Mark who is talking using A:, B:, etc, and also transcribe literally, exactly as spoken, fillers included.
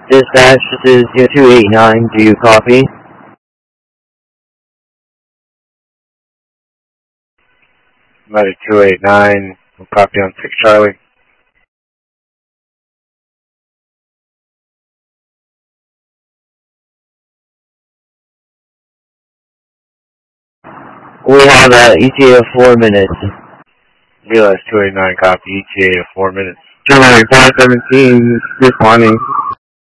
A: Dispatch, this is zero two eight nine, do you copy?
B: United two eight nine, we'll copy on six Charlie.
A: We have uh, E T A of four minutes.
B: U S two eight nine, copy, E T A of four minutes.
C: Charlie five seventeen, responding.